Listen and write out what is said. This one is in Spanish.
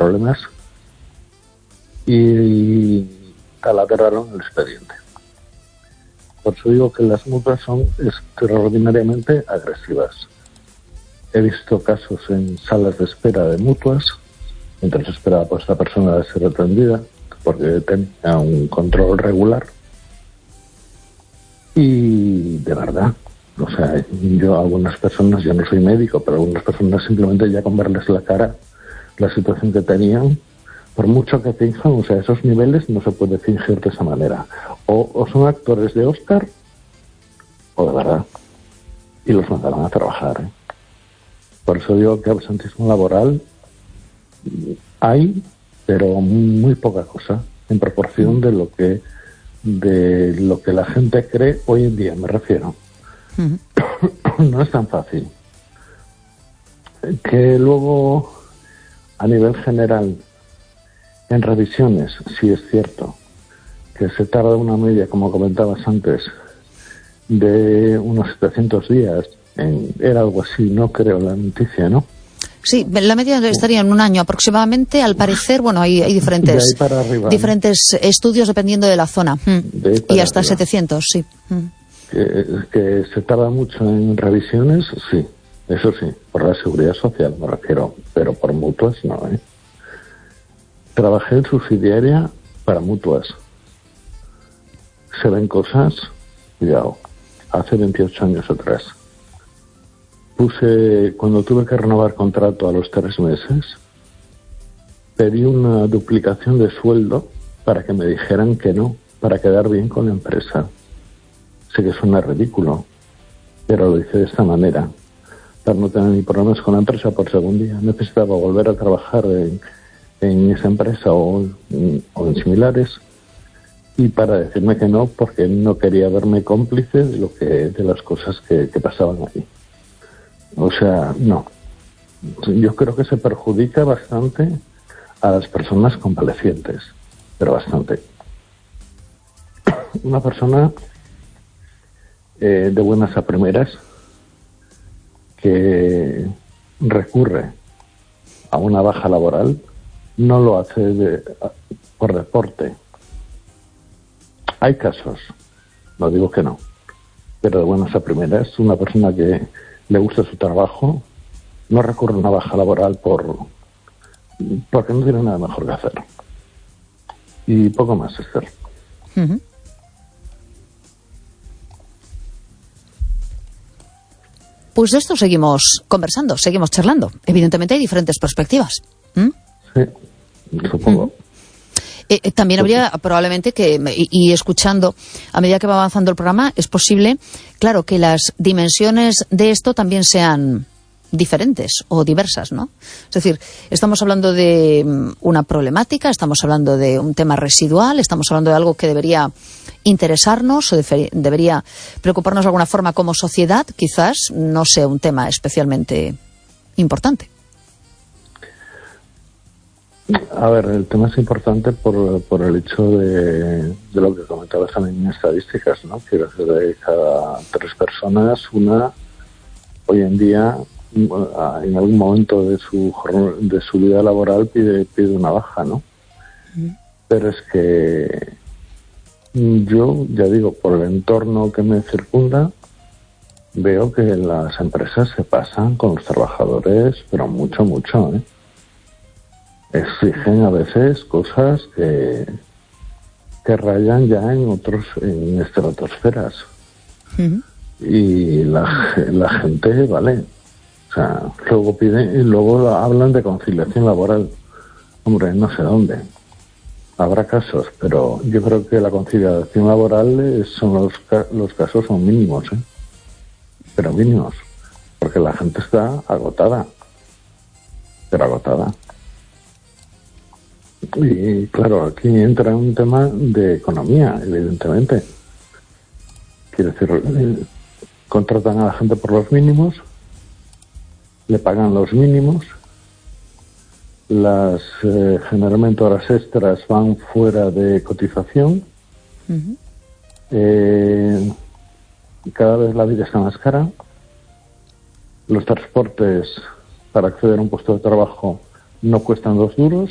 problemas y taladraron el expediente. Por eso digo que las mutuas son extraordinariamente agresivas. He visto casos en salas de espera de mutuas, mientras esperaba por esta persona de ser atendida, porque tenía un control regular. Y de verdad, o sea, algunas personas, yo no soy médico, pero algunas personas simplemente ya con verles la cara, la situación que tenían, por mucho que finjan, o sea, esos niveles no se puede fingir de esa manera. O son actores de Oscar, o de verdad. Y los mandaron a trabajar, ¿eh? Por eso digo que absentismo laboral hay, pero muy poca cosa, en proporción de lo que la gente cree hoy en día, me refiero. No es tan fácil. Que luego, a nivel general, en revisiones, sí es cierto que se tarda una media, como comentabas antes, de unos 700 días. Era algo así, no creo, la noticia, ¿no? Sí, la media estaría en un año aproximadamente. Al parecer, bueno, hay diferentes estudios dependiendo de la zona. Y hasta arriba. 700, sí. Que se tarda mucho en revisiones, sí. Eso sí, por la seguridad social me refiero, pero por mutuas no, ¿eh? Trabajé en subsidiaria para mutuas. Se ven cosas, cuidado, hace 28 años atrás. Cuando tuve que renovar contrato a los 3 meses, pedí una duplicación de sueldo para que me dijeran que no, para quedar bien con la empresa. Sé que suena ridículo, pero lo hice de esta manera, para no tener ni problemas con la empresa, por si algún día necesitaba volver a trabajar en esa empresa o en similares, y para decirme que no, porque no quería verme cómplice de las cosas que pasaban ahí. O sea, no. Yo creo que se perjudica bastante a las personas convalecientes, pero bastante. Una persona de buenas a primeras que recurre a una baja laboral no lo hace por deporte. Hay casos, no digo que no, pero de buenas a primeras, una persona que le gusta su trabajo no recurre a una baja laboral porque no tiene nada mejor que hacer. Y poco más, Esther. Pues de esto seguimos conversando, seguimos charlando. Evidentemente hay diferentes perspectivas. Sí, supongo. También habría probablemente y escuchando a medida que va avanzando el programa, es posible, claro, que las dimensiones de esto también sean diferentes o diversas, ¿no? Es decir, estamos hablando de una problemática, estamos hablando de un tema residual, estamos hablando de algo que debería interesarnos o debería preocuparnos de alguna forma como sociedad, quizás no sea un tema especialmente importante. A ver, el tema es importante por el hecho de lo que comentabas también en estadísticas, ¿no? Quiero decir, de cada 3 personas, una hoy en día, en algún momento de su vida laboral pide una baja, ¿no? Pero es que yo, ya digo, por el entorno que me circunda, veo que las empresas se pasan con los trabajadores, pero mucho, ¿eh? Exigen a veces cosas que rayan ya en estratosferas. Y la gente, vale, o sea, luego piden y luego hablan de conciliación laboral. Hombre, no sé dónde. Habrá casos, pero yo creo que la conciliación laboral los casos son mínimos, ¿eh? Pero mínimos, porque la gente está agotada, pero agotada. Y claro, aquí entra un tema de economía, evidentemente. Quiero decir, contratan a la gente por los mínimos, le pagan los mínimos, generalmente horas extras van fuera de cotización, cada vez la vida está más cara, los transportes para acceder a un puesto de trabajo no cuestan 2 duros,